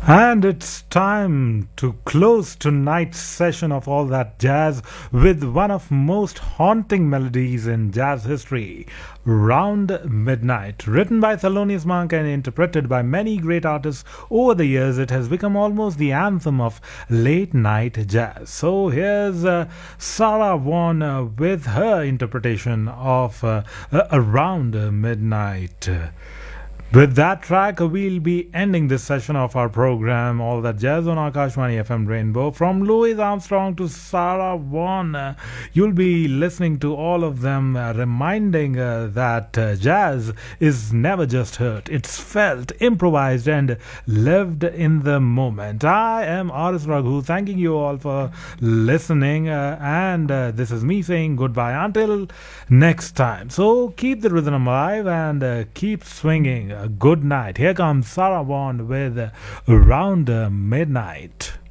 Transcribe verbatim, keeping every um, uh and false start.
And it's time to close tonight's session of All That Jazz with one of most haunting melodies in jazz history, Round Midnight. Written by Thelonious Monk and interpreted by many great artists over the years, it has become almost the anthem of late night jazz. So here's uh, Sarah Vaughan uh, with her interpretation of uh, uh, Around Midnight. With that track, we'll be ending this session of our program, All That Jazz on Akashvani F M Rainbow. From Louis Armstrong to Sarah Vaughan, uh, you'll be listening to all of them, uh, reminding uh, that uh, jazz is never just heard. It's felt, improvised, and lived in the moment. I am R S Raghu, thanking you all for listening, uh, and uh, this is me saying goodbye until next time. So keep the rhythm alive and uh, keep swinging. Good night. Here comes Sarah Vaughan with Around Midnight.